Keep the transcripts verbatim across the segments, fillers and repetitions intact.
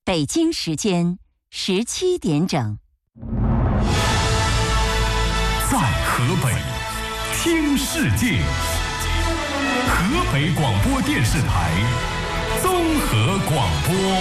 北京时间十七点整。 在河北听世界，河北广播电视台综合广播。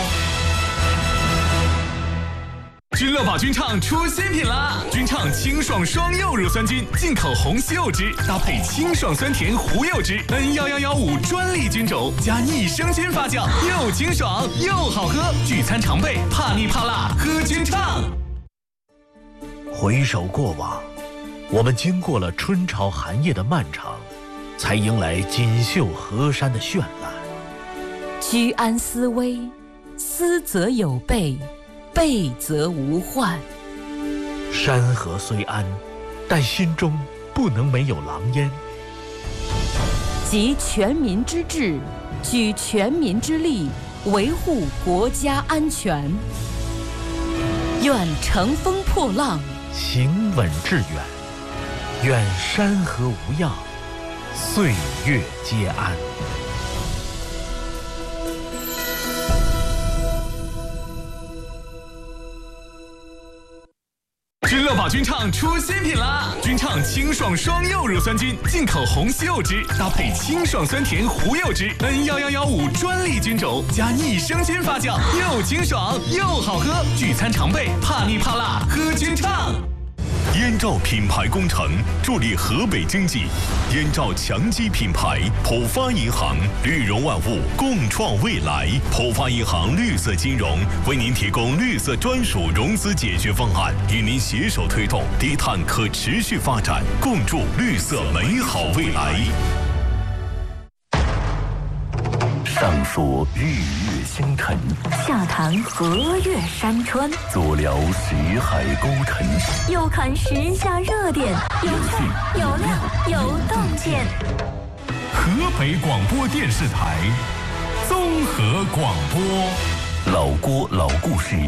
君乐宝君畅出新品啦！君畅清爽双柚乳酸菌，进口红西柚汁，搭配清爽酸甜胡柚汁 N 一一五专利菌种，加益生菌发酵，又清爽又好喝。聚餐常备，怕腻怕辣，喝君畅。 回首过往，我们经过了春潮寒夜的漫长，才迎来锦绣河山的绚烂。 居安思危，思则有备，备则无患。 山河虽安，但心中不能没有狼烟。 集全民之智，举全民之力，维护国家安全。愿乘风破浪， 行稳致远。愿山河无恙，岁月皆安。 君乐宝君畅出新品啦！君畅清爽双柚乳酸菌，进口红西柚汁，搭配清爽酸甜胡柚汁 N 一一五专利菌种，加益生菌发酵，又清爽又好喝。聚餐常备，怕腻怕辣，喝君畅。燕赵品牌工程助力河北经济，燕赵强基品牌，浦发银行，绿融万物，共创未来。浦发银行绿色金融为您提供绿色专属融资解决方案，与您携手推动低碳可持续发展，共筑绿色美好未来。 上说日月星辰， 下谈河岳山川， 左聊识海沟沉， 右看时下热点，有趣有料有洞见。 河北广播电视台综合广播， 老郭老故事。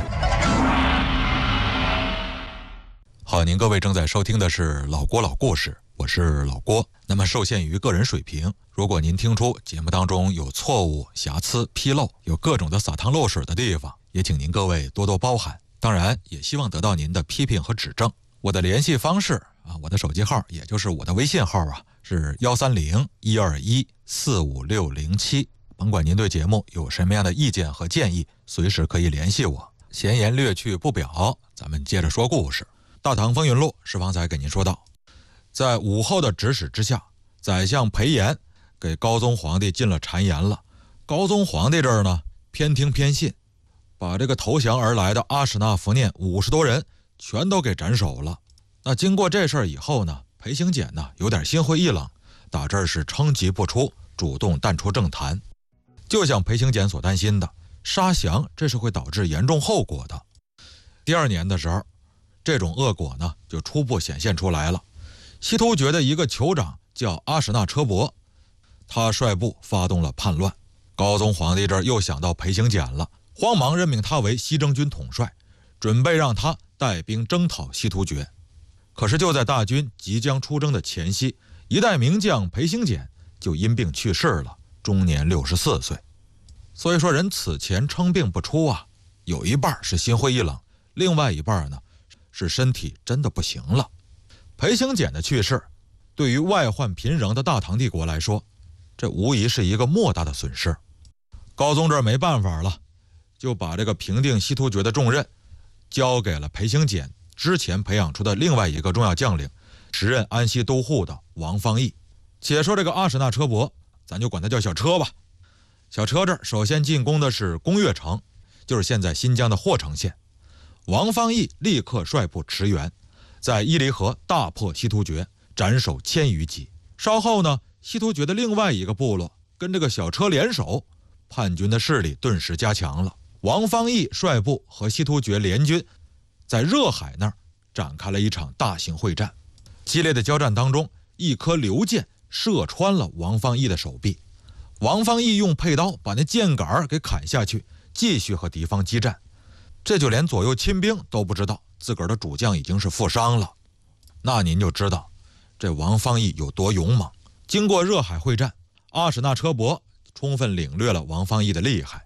好，您各位正在收听的是老郭老故事，我是老郭。那么受限于个人水平，如果您听出节目当中有错误、瑕疵、纰漏，有各种的洒汤漏水的地方，也请您各位多多包涵。当然也希望得到您的批评和指正。我的联系方式啊，我的手机号也就是我的微信号啊，是幺三零一二一四五六零七。甭管您对节目有什么样的意见和建议，随时可以联系我。闲言略去不表，咱们接着说故事。大唐风云录是方才给您说到，在武后的指使之下，宰相裴炎给高宗皇帝进了谗言了。高宗皇帝这儿呢，偏听偏信，把这个投降而来的阿史那福念五十多人全都给斩首了。那经过这事儿以后呢，裴行俭呢有点心灰意冷，打这儿是称疾不出，主动淡出政坛。就像裴行俭所担心的，杀降这是会导致严重后果的。第二年的时候，这种恶果呢就初步显现出来了。西突厥的一个酋长叫阿史那车伯，他率部发动了叛乱。高宗皇帝这儿又想到裴行俭了，慌忙任命他为西征军统帅，准备让他带兵征讨西突厥。可是就在大军即将出征的前夕，一代名将裴行俭就因病去世了，终年六十四岁。所以说人此前称病不出啊，有一半是心灰意冷，另外一半呢是身体真的不行了。裴行俭的去世，对于外患频仍的大唐帝国来说，这无疑是一个莫大的损失。高宗这儿没办法了，就把这个平定西突厥的重任交给了裴行俭之前培养出的另外一个重要将领，时任安西都护的王方义。且说这个阿史那车伯，咱就管他叫小车吧。小车这儿首先进攻的是宫岳城，就是现在新疆的霍城县。王方义立刻率部驰援，在伊犁河大破西突厥，斩首千余级。稍后呢，西突厥的另外一个部落跟这个小车联手，叛军的势力顿时加强了。王方义率部和西突厥联军在热海那儿展开了一场大型会战。激烈的交战当中，一颗流箭射穿了王方义的手臂，王方义用佩刀把那箭杆给砍下去，继续和敌方激战。这就连左右亲兵都不知道自个儿的主将已经是负伤了。那您就知道这王方义有多勇猛。经过热海会战，阿史那车伯充分领略了王方义的厉害，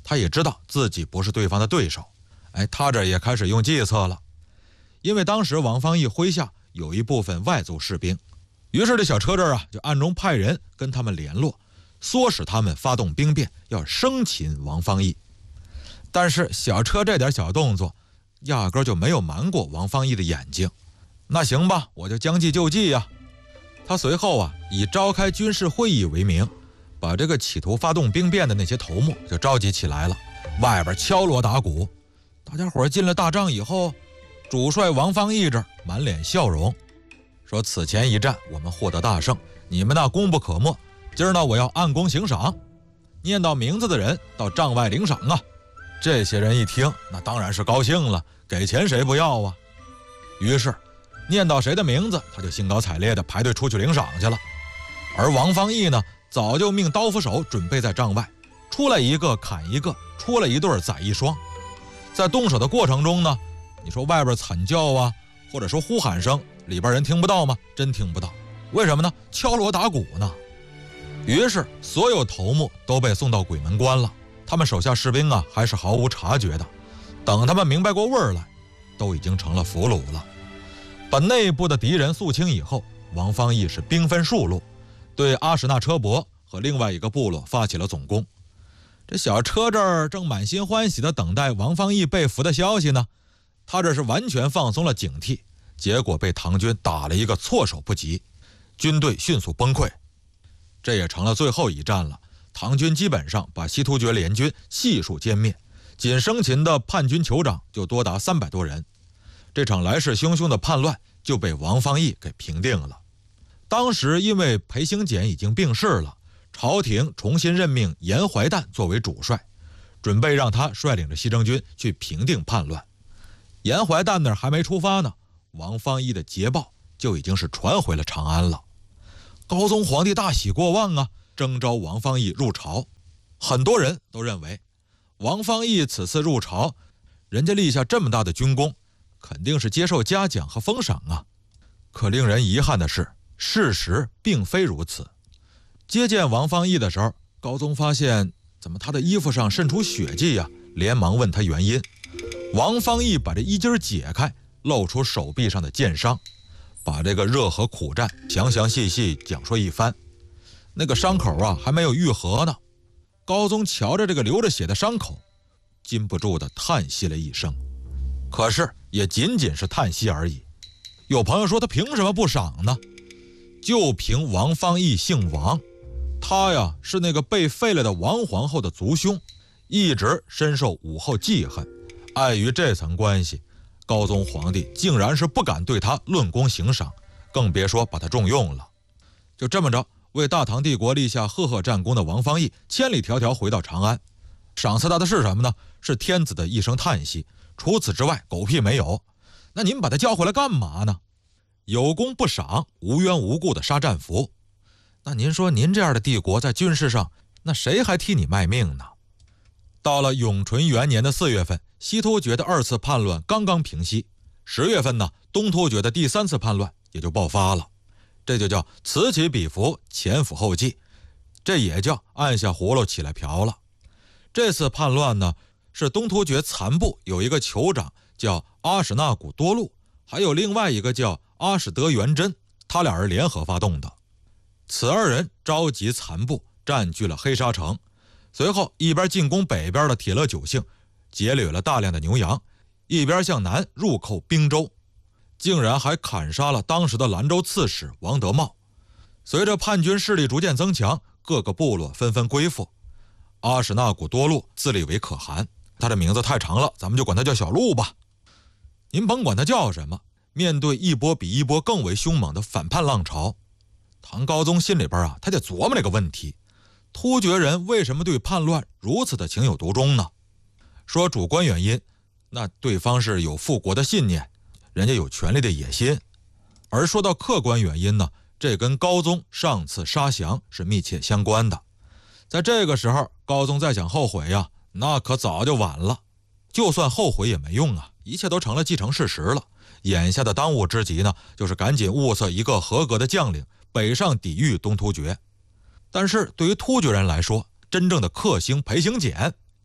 他也知道自己不是对方的对手，哎，他这也开始用计策了。因为当时王方义麾下有一部分外族士兵，于是这小车这啊就暗中派人跟他们联络，唆使他们发动兵变，要生擒王方义。但是小车这点小动作，压根就没有瞒过王方义的眼睛。那行吧，我就将计就计呀。他随后啊，以召开军事会议为名，把这个企图发动兵变的那些头目就召集起来了，外边敲锣打鼓。大家伙进了大帐以后，主帅王方义这满脸笑容，说此前一战我们获得大胜，你们那功不可没，今儿呢我要按功行赏，念到名字的人到帐外领赏啊。这些人一听，那当然是高兴了，给钱谁不要啊？于是念到谁的名字，他就兴高采烈地排队出去领赏去了。而王方义呢，早就命刀斧手准备在帐外，出来一个砍一个，出来一对宰一双。在动手的过程中呢，你说外边惨叫啊，或者说呼喊声，里边人听不到吗？真听不到。为什么呢？敲锣打鼓呢。于是所有头目都被送到鬼门关了，他们手下士兵啊还是毫无察觉的，等他们明白过味儿来，都已经成了俘虏了。把内部的敌人肃清以后，王方义是兵分数路，对阿史那车伯和另外一个部落发起了总攻。这小车这儿正满心欢喜地等待王方义被俘的消息呢，他这是完全放松了警惕，结果被唐军打了一个措手不及，军队迅速崩溃。这也成了最后一战了，唐军基本上把西突厥联军悉数歼灭，仅生擒的叛军酋长就多达三百多人。这场来势汹汹的叛乱就被王方义给平定了。当时因为裴行俭已经病逝了，朝廷重新任命严怀旦作为主帅，准备让他率领着西征军去平定叛乱。严怀旦那儿还没出发呢，王方义的捷报就已经是传回了长安了。高宗皇帝大喜过望啊，征召王方义入朝。很多人都认为王方义此次入朝，人家立下这么大的军功，肯定是接受嘉奖和封赏啊。可令人遗憾的是，事实并非如此。接见王方义的时候，高宗发现怎么他的衣服上渗出血迹呀、啊，连忙问他原因。王方义把这衣襟解开，露出手臂上的剑伤，把这个热和苦战详详细细讲说一番。那个伤口啊还没有愈合呢，高宗瞧着这个流着血的伤口，禁不住的叹息了一声。可是也仅仅是叹息而已。有朋友说他凭什么不赏呢？就凭王方义姓王，他呀是那个被废了的王皇后的族兄，一直深受武后记恨。碍于这层关系，高宗皇帝竟然是不敢对他论功行赏，更别说把他重用了。就这么着，为大唐帝国立下赫赫战功的王方义千里迢迢回到长安，赏赐他的是什么呢？是天子的一声叹息，除此之外狗屁没有。那您把他叫回来干嘛呢？有功不赏，无缘无故的杀战俘。那您说您这样的帝国在军事上，那谁还替你卖命呢？到了永淳元年的四月份，西突厥的二次叛乱刚刚平息，十月份呢，东突厥的第三次叛乱也就爆发了。这就叫此起彼伏，前赴后继，这也叫按下葫芦起来瓢了。这次叛乱呢，是东突厥残部有一个酋长叫阿史那古多禄，还有另外一个叫阿史德元真，他俩人联合发动的。此二人召集残部，占据了黑沙城，随后一边进攻北边的铁勒九姓，劫掠了大量的牛羊，一边向南入寇滨州，竟然还砍杀了当时的兰州刺史王德茂。随着叛军势力逐渐增强，各个部落纷纷归附。阿史那古多禄自立为可汗，他的名字太长了，咱们就管他叫小禄吧。您甭管他叫什么，面对一波比一波更为凶猛的反叛浪潮，唐高宗心里边啊，他得琢磨这个问题：突厥人为什么对叛乱如此的情有独钟呢？说主观原因，那对方是有复国的信念，人家有权力的野心。而说到客观原因呢，这跟高宗上次杀降是密切相关的。在这个时候，高宗再想后悔呀，那可早就晚了。就算后悔也没用啊，一切都成了既成事实了。眼下的当务之急呢，就是赶紧物色一个合格的将领，北上抵御东突厥。但是对于突厥人来说，真正的克星裴行俭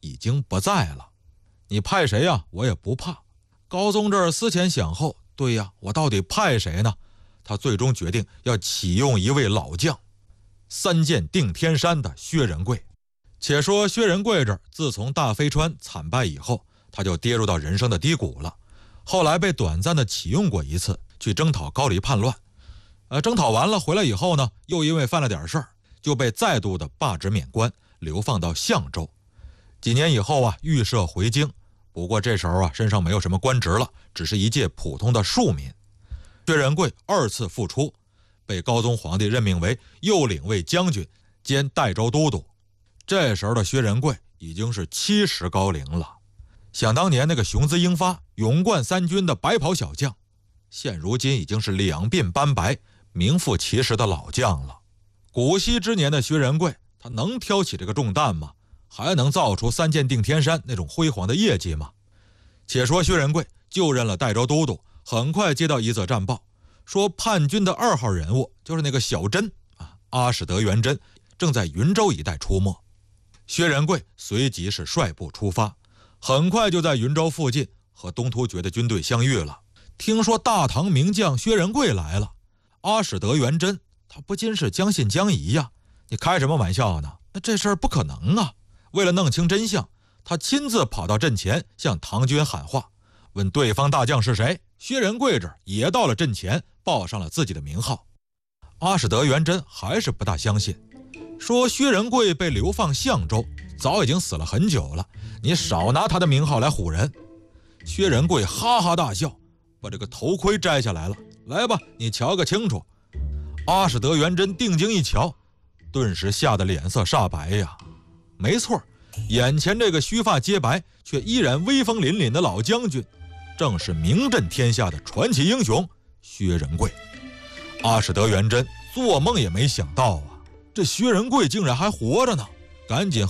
已经不在了。你派谁呀？我也不怕。高宗这儿思前想后，对呀，我到底派谁呢？他最终决定要启用一位老将，三箭定天山的薛仁贵。且说薛仁贵这儿自从大飞川惨败以后，他就跌入到人生的低谷了。后来被短暂的启用过一次，去征讨高丽叛乱。呃，征讨完了回来以后呢，又因为犯了点事儿，就被再度的罢职免官，流放到相州。几年以后啊，预设回京。不过这时候啊，身上没有什么官职了，只是一介普通的庶民。薛仁贵二次复出，被高宗皇帝任命为右领卫将军兼代州都督。这时候的薛仁贵已经是七十高龄了。想当年那个雄姿英发、勇冠三军的白袍小将，现如今已经是两鬓斑白、名副其实的老将了。古稀之年的薛仁贵，他能挑起这个重担吗？还能造出三箭定天山那种辉煌的业绩吗？且说薛仁贵就任了代州都督，很快接到一则战报，说叛军的二号人物就是那个小珍啊，阿史德元珍，正在云州一带出没。薛仁贵随即是率部出发，很快就在云州附近和东突厥的军队相遇了。听说大唐名将薛仁贵来了，阿史德元珍他不禁是将信将疑呀、啊，你开什么玩笑呢？那这事儿不可能啊！为了弄清真相，他亲自跑到阵前向唐军喊话，问对方大将是谁。薛仁贵这也到了阵前，报上了自己的名号。阿史德元珍还是不大相信，说薛仁贵被流放相州，早已经死了很久了，你少拿他的名号来唬人。薛仁贵哈哈大笑，把这个头盔摘下来了，来吧，你瞧个清楚。阿史德元珍定睛一瞧，顿时吓得脸色煞白呀。没错，眼前这个须发皆白却依然威风凛凛的老将军，正是名震天下的传奇英雄薛仁贵。阿史德元珍做梦也没想到啊，这薛仁贵竟然还活着呢，赶紧